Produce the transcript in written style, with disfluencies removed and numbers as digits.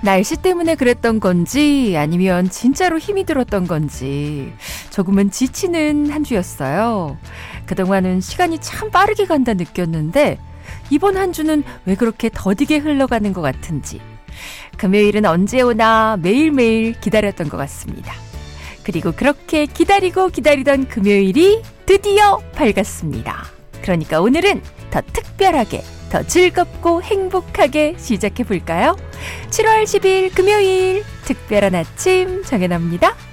날씨 때문에 그랬던 건지 아니면 진짜로 힘이 들었던 건지 조금은 지치는 한 주였어요. 그동안은 시간이 참 빠르게 간다 느꼈는데 이번 한 주는 왜 그렇게 더디게 흘러가는 것 같은지 금요일은 언제 오나 매일매일 기다렸던 것 같습니다. 그리고 그렇게 기다리고 기다리던 금요일이 드디어 밝았습니다. 그러니까 오늘은 더 특별하게 더 즐겁고 행복하게 시작해 볼까요? 7월 10일 금요일 특별한 아침 정해납니다.